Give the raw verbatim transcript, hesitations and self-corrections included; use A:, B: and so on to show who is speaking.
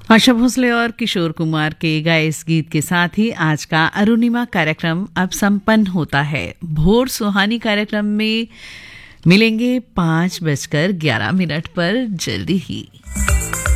A: आशा भोसले और किशोर कुमार के गाए इस गीत के साथ ही आज का अरुणिमा कार्यक्रम अब संपन्न होता है। भोर सुहानी कार्यक्रम में मिलेंगे पाँच बजकर ग्यारह मिनट पर जल्दी ही।